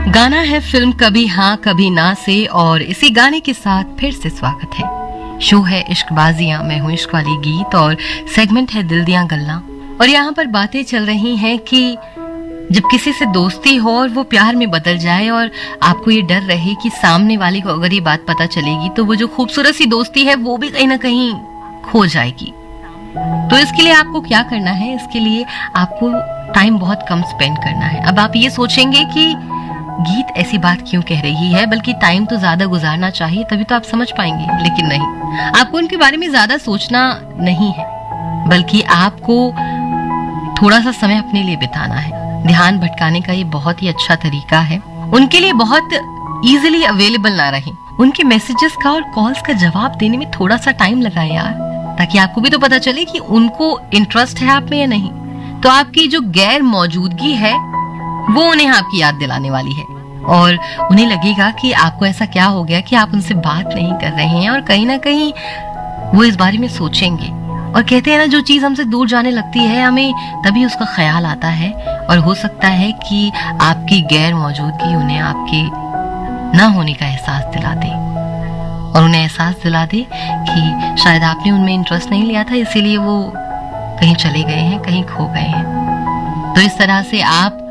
गाना है फिल्म कभी हाँ कभी ना से और इसी गाने के साथ फिर से स्वागत है। शो है इश्कबाजियां, मैं हूं इश्क वाली गीत और सेगमेंट है दिल दियां गल्लां। और यहाँ पर बातें चल रही हैं कि जब किसी से दोस्ती हो और वो प्यार में बदल जाए और आपको ये डर रहे कि सामने वाले को अगर ये बात पता चलेगी तो वो जो खूबसूरत सी दोस्ती है वो भी कहीं ना कहीं खो जाएगी। तो इसके लिए आपको क्या करना है? इसके लिए आपको टाइम बहुत कम स्पेंड करना है। अब आप ये सोचेंगे कि गीत ऐसी बात क्यों कह रही है, बल्कि टाइम तो ज्यादा गुजारना चाहिए तभी तो आप समझ पाएंगे। लेकिन नहीं, आपको उनके बारे में ज्यादा सोचना नहीं है, बल्कि आपको थोड़ा सा समय अपने लिए बिताना है। ध्यान भटकाने का ये बहुत ही अच्छा तरीका है। उनके लिए बहुत इजीली अवेलेबल ना रहें। उनके मैसेजेस का और कॉल्स का जवाब देने में थोड़ा सा टाइम लगाएं यार, ताकि आपको भी तो पता चले कि उनको इंटरेस्ट है आप में या नहीं। तो आपकी जो गैर मौजूदगी है वो उन्हें आपकी याद दिलाने वाली है और उन्हें लगेगा कि आपको ऐसा क्या हो गया कि आप उनसे बात नहीं कर रहे हैं। और कहीं ना कहीं वो इस बारे में सोचेंगे। और कहते हैं ना, जो चीज हमसे दूर जाने लगती है हमें तभी उसका ख्याल आता है। और हो सकता है कि आपकी गैर मौजूदगी उन्हें आपके ना होने का एहसास दिला दे और उन्हें एहसास दिला दे कि शायद आपने उनमें इंटरेस्ट नहीं लिया था, इसीलिए वो कहीं चले गए हैं, कहीं खो गए हैं। तो इस तरह से आप